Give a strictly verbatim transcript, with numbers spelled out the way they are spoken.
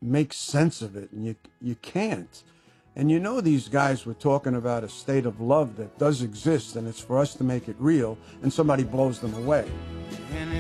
make sense of it, and you you can't. And you know these guys were talking about a state of love that does exist, and it's for us to make it real, and somebody blows them away.